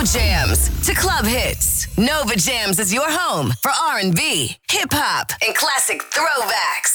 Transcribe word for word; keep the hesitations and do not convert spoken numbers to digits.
slow jams to club hits, Nova Jams is your home for R and B, hip hop, and classic throwbacks.